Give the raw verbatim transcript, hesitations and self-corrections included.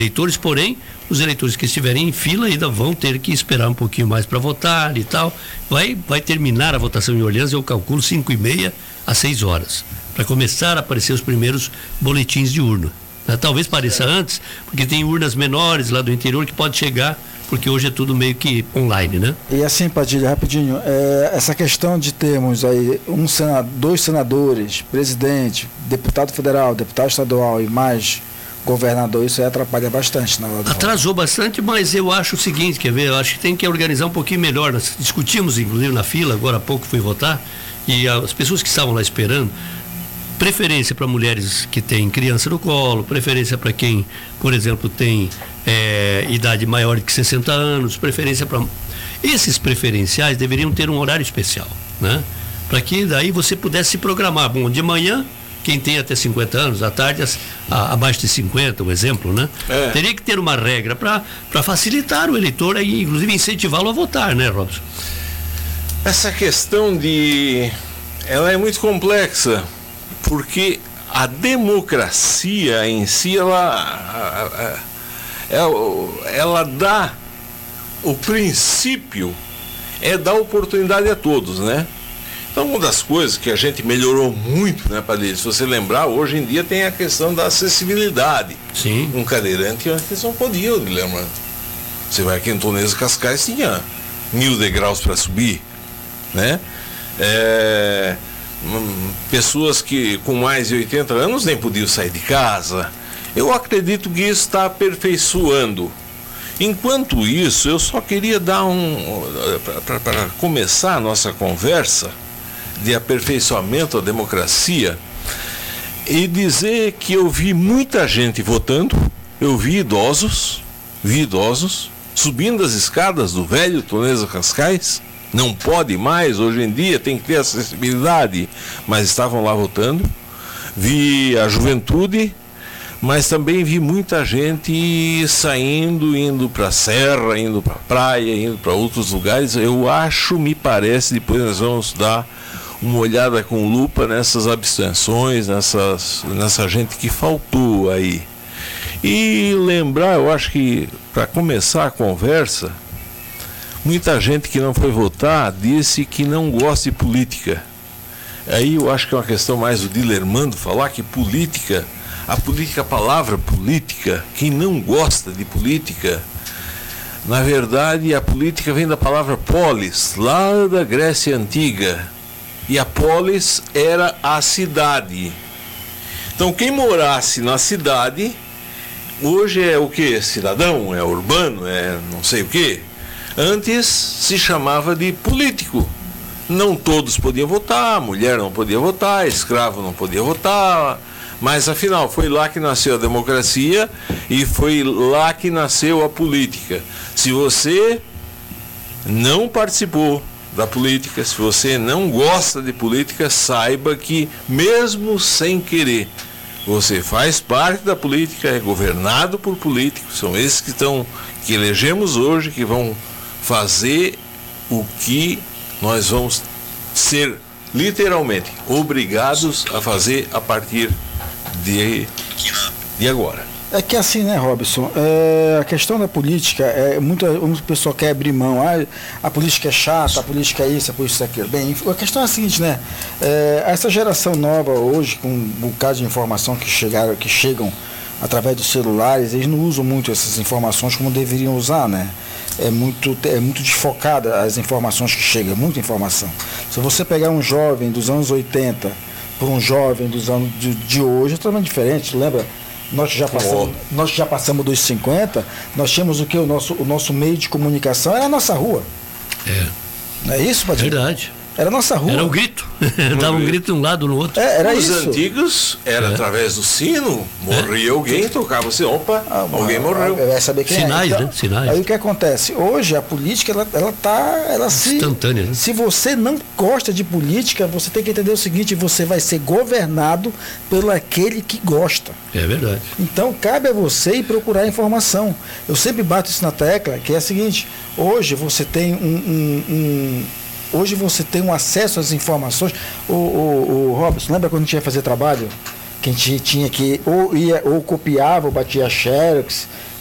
eleitores, porém, os eleitores que estiverem em fila ainda vão ter que esperar um pouquinho mais para votar e tal. Vai, vai terminar a votação em Orleans, eu calculo, cinco e meia às seis horas, para começar a aparecer os primeiros boletins de urna. Talvez pareça antes, porque tem urnas menores lá do interior que pode chegar, porque hoje é tudo meio que online, né? E assim, Padilha, rapidinho, é, essa questão de termos aí um senador, dois senadores, presidente, deputado federal, deputado estadual e mais governador, isso aí atrapalha bastante na hora do Atrasou voto. Bastante, mas eu acho o seguinte, quer ver, eu acho que tem que organizar um pouquinho melhor. Nós discutimos, inclusive, na fila, agora há pouco fui votar, e as pessoas que estavam lá esperando, preferência para mulheres que têm criança no colo, preferência para quem, por exemplo, tem é, idade maior de sessenta anos, preferência para... Esses preferenciais deveriam ter um horário especial, né? Para que daí você pudesse se programar. Bom, de manhã, quem tem até cinquenta anos, à tarde, a, abaixo de cinquenta, um exemplo, né? É. Teria que ter uma regra para facilitar o eleitor e, inclusive, incentivá-lo a votar, né, Robson? Essa questão de... ela é muito complexa, porque a democracia em si, ela, ela, ela dá, o princípio é dar oportunidade a todos, né? Então, uma das coisas que a gente melhorou muito, né, Padilha? Se você lembrar, hoje em dia tem a questão da acessibilidade. Sim. Um cadeirante, antes não podia, lembra? Você vai aqui em Tonesa Cascais, tinha mil degraus para subir, né? É... pessoas que com mais de oitenta anos nem podiam sair de casa. Eu acredito que isso está aperfeiçoando. Enquanto isso, eu só queria dar um... para começar a nossa conversa de aperfeiçoamento da democracia e dizer que eu vi muita gente votando, eu vi idosos, vi idosos subindo as escadas do velho Tonesa Cascais. Não pode mais, hoje em dia tem que ter acessibilidade, mas estavam lá votando. Vi a juventude, mas também vi muita gente saindo, indo para a serra, indo para a praia, indo para outros lugares. Eu acho, me parece, depois nós vamos dar uma olhada com lupa nessas abstenções, nessas, nessa gente que faltou aí. E lembrar, eu acho que para começar a conversa, muita gente que não foi votar disse que não gosta de política. Aí eu acho que é uma questão mais do Dilermando falar que política, a política, a palavra política, quem não gosta de política, na verdade a política vem da palavra polis, lá da Grécia Antiga. E a polis era a cidade. Então quem morasse na cidade, hoje é o que? Cidadão, é urbano, é não sei o que. Antes se chamava de político. Não todos podiam votar, mulher não podia votar, escravo não podia votar, mas afinal foi lá que nasceu a democracia e foi lá que nasceu a política. Se você não participou da política, se você não gosta de política, saiba que mesmo sem querer, você faz parte da política, é governado por políticos, são esses que estão, que elegemos hoje, que vão fazer o que nós vamos ser literalmente obrigados a fazer a partir de, de agora. É que assim, né, Robson, é, a questão da política, é, muita, muita pessoa quer abrir mão, ah, a política é chata, a política é isso, a política é aquilo. Bem, a questão é a seguinte, né, é, essa geração nova hoje, com um bocado de informação que, chegaram, que chegam através dos celulares, eles não usam muito essas informações como deveriam usar, né? É muito, é muito desfocada as informações que chegam, muita informação. Se você pegar um jovem dos anos oitenta por um jovem dos anos de, de hoje, é totalmente diferente, lembra? Nós já passamos, oh. nós já passamos dos cinquenta, nós tínhamos o que? O nosso, o nosso meio de comunicação era a nossa rua. É. Não é isso, Padilha? Verdade. Era a nossa rua. Era um grito. Dava um grito de um lado no outro. É, era Os isso. antigos era é. através do sino, morria é. alguém, tocava assim, opa, ah, alguém morreu. Vai saber quem Sinais, é. Então, né? Sinais. Aí o que acontece? Hoje a política, ela, ela tá. Ela se, instantânea, né? Se você não gosta de política, você tem que entender o seguinte, você vai ser governado pelo aquele que gosta. É verdade. Então cabe a você ir procurar informação. Eu sempre bato isso na tecla, que é a seguinte, hoje você tem um, um, um Hoje você tem um acesso às informações. O, o, o Robson, lembra quando a gente ia fazer trabalho? que a gente tinha que ou ia ou copiava ou batia xerox,